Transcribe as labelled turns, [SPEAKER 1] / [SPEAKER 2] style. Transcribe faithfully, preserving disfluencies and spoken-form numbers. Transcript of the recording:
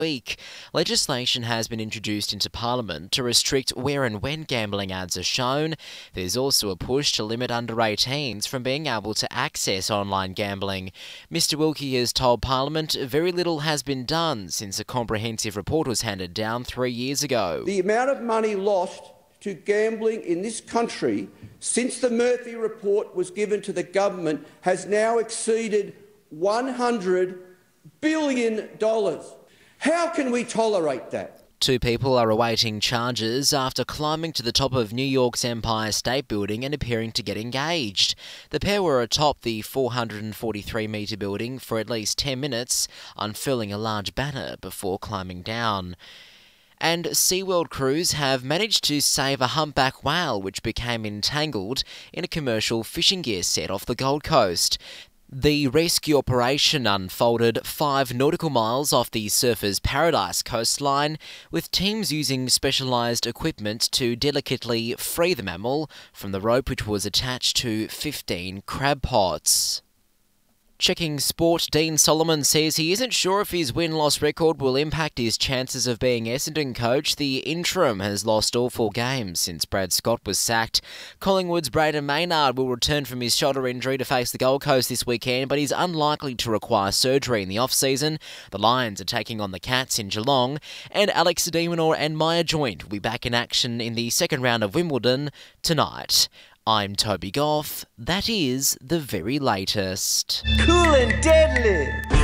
[SPEAKER 1] week. Legislation has been introduced into Parliament to restrict where and when gambling ads are shown. There's also a push to limit under eighteens from being able to access online gambling. Mister Wilkie has told Parliament very little has been done since a comprehensive report was handed down three years ago.
[SPEAKER 2] The amount of money lost to gambling in this country since the Murphy report was given to the government has now exceeded one hundred billion dollars. How can we tolerate that?
[SPEAKER 1] Two people are awaiting charges after climbing to the top of New York's Empire State Building and appearing to get engaged. The pair were atop the four hundred forty-three metre building for at least ten minutes, unfurling a large banner before climbing down. And SeaWorld crews have managed to save a humpback whale which became entangled in a commercial fishing gear set off the Gold Coast. The rescue operation unfolded five nautical miles off the Surfers Paradise coastline, with teams using specialised equipment to delicately free the mammal from the rope which was attached to fifteen crab pots. Checking sport, Dean Solomon says he isn't sure if his win-loss record will impact his chances of being Essendon coach. The interim has lost all four games since Brad Scott was sacked. Collingwood's Braden Maynard will return from his shoulder injury to face the Gold Coast this weekend, but he's unlikely to require surgery in the off-season. The Lions are taking on the Cats in Geelong, and Alex de Minaur and Maya Joint will be back in action in the second round of Wimbledon tonight. I'm Toby Goff. That is the very latest.
[SPEAKER 3] Cool and deadly!